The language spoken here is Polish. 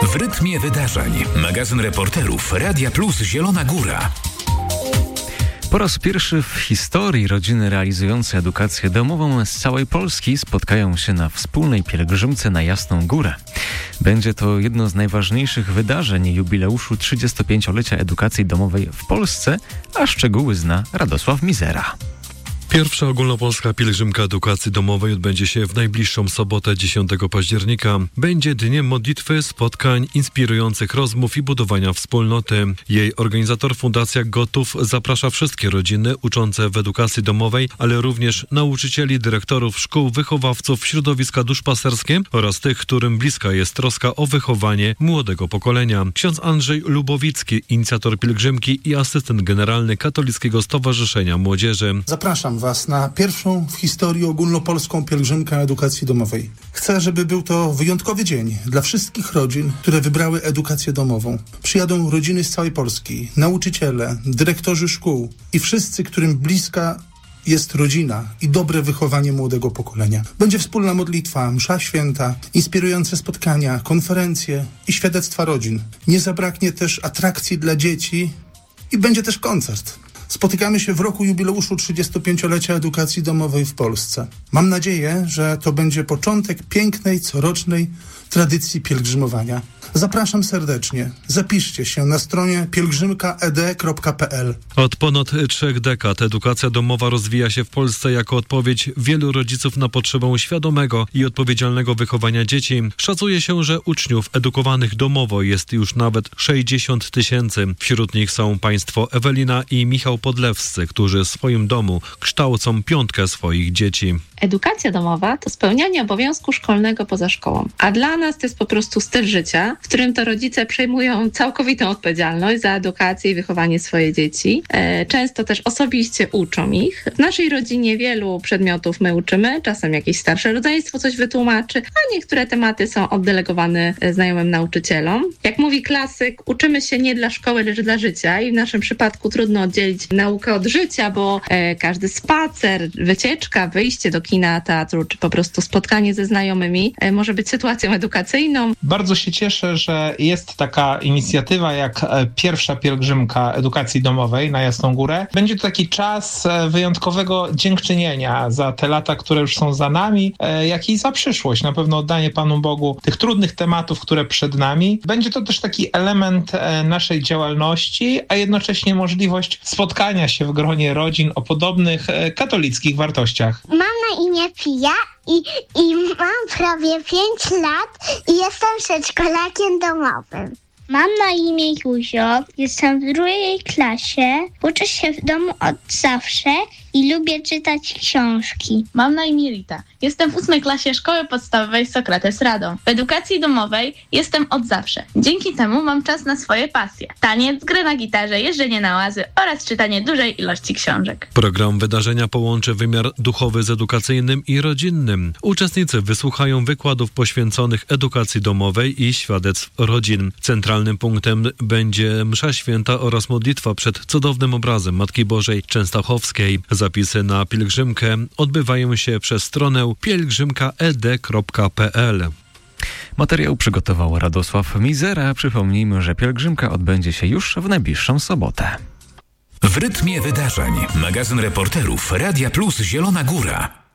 W rytmie wydarzeń. Magazyn reporterów Radia Plus Zielona Góra. Po raz pierwszy w historii rodziny realizujące edukację domową z całej Polski spotkają się na wspólnej pielgrzymce na Jasną Górę. Będzie to jedno z najważniejszych wydarzeń jubileuszu 35-lecia edukacji domowej w Polsce, a szczegóły zna Radosław Mizera. Pierwsza ogólnopolska pielgrzymka edukacji domowej odbędzie się w najbliższą sobotę 10 października. Będzie dniem modlitwy, spotkań, inspirujących rozmów i budowania wspólnoty. Jej organizator Fundacja Gotów zaprasza wszystkie rodziny uczące w edukacji domowej, ale również nauczycieli, dyrektorów szkół, wychowawców, środowiska duszpasterskie oraz tych, którym bliska jest troska o wychowanie młodego pokolenia. Ksiądz Andrzej Lubowicki, inicjator pielgrzymki i asystent generalny Katolickiego Stowarzyszenia Młodzieży. Zapraszam Was na pierwszą w historii ogólnopolską pielgrzymkę edukacji domowej. Chcę, żeby był to wyjątkowy dzień dla wszystkich rodzin, które wybrały edukację domową. Przyjadą rodziny z całej Polski, nauczyciele, dyrektorzy szkół i wszyscy, którym bliska jest rodzina i dobre wychowanie młodego pokolenia. Będzie wspólna modlitwa, msza święta, inspirujące spotkania, konferencje i świadectwa rodzin. Nie zabraknie też atrakcji dla dzieci i będzie też koncert. Spotykamy się w roku jubileuszu 35-lecia edukacji domowej w Polsce. Mam nadzieję, że to będzie początek pięknej, corocznej tradycji pielgrzymowania. Zapraszam serdecznie. Zapiszcie się na stronie pielgrzymkaed.pl. Od ponad 3 dekad edukacja domowa rozwija się w Polsce jako odpowiedź wielu rodziców na potrzebę świadomego i odpowiedzialnego wychowania dzieci. Szacuje się, że uczniów edukowanych domowo jest już nawet 60 000. Wśród nich są państwo Ewelina i Michał Podlewscy, którzy w swoim domu kształcą 5 swoich dzieci. Edukacja domowa to spełnianie obowiązku szkolnego poza szkołą, a dla nas to jest po prostu styl życia, w którym to rodzice przejmują całkowitą odpowiedzialność za edukację i wychowanie swoich dzieci. Często też osobiście uczą ich. W naszej rodzinie wielu przedmiotów my uczymy, czasem jakieś starsze rodzeństwo coś wytłumaczy, a niektóre tematy są oddelegowane znajomym nauczycielom. Jak mówi klasyk, uczymy się nie dla szkoły, lecz dla życia i w naszym przypadku trudno oddzielić naukę od życia, bo każdy spacer, wycieczka, wyjście do kina, teatru, czy po prostu spotkanie ze znajomymi może być sytuacją edukacyjną. Bardzo się cieszę, że jest taka inicjatywa jak pierwsza pielgrzymka edukacji domowej na Jasną Górę. Będzie to taki czas wyjątkowego dziękczynienia za te lata, które już są za nami, jak i za przyszłość. Na pewno oddanie Panu Bogu tych trudnych tematów, które przed nami. Będzie to też taki element naszej działalności, a jednocześnie możliwość spotkania się w gronie rodzin o podobnych katolickich wartościach. Mam na imię Pia i mam prawie 5 lat i jestem przedszkolakiem domowym. Mam na imię Józio, jestem w 2. klasie, uczę się w domu od zawsze i lubię czytać książki. Mam na imię Rita, jestem w 8. klasie szkoły podstawowej Sokrates Radom. W edukacji domowej jestem od zawsze. Dzięki temu mam czas na swoje pasje. Taniec, grę na gitarze, jeżdżenie na łazy oraz czytanie dużej ilości książek. Program wydarzenia połączy wymiar duchowy z edukacyjnym i rodzinnym. Uczestnicy wysłuchają wykładów poświęconych edukacji domowej i świadectw rodzin. Centralnym punktem będzie msza święta oraz modlitwa przed cudownym obrazem Matki Bożej Częstochowskiej. Zapisy na pielgrzymkę odbywają się przez stronę pielgrzymkaed.pl. Materiał przygotował Radosław Mizera. Przypomnijmy, że pielgrzymka odbędzie się już w najbliższą sobotę. W rytmie wydarzeń. Magazyn reporterów Radia Plus Zielona Góra.